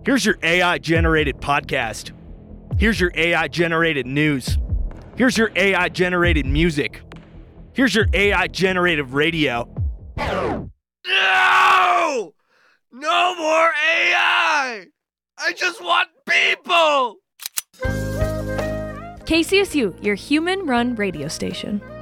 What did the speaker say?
Here's your AI-generated podcast. Here's your AI-generated news. Here's your AI-generated music. Here's your AI-generated radio. No! No more AI! I just want people! KCSU, your human-run radio station.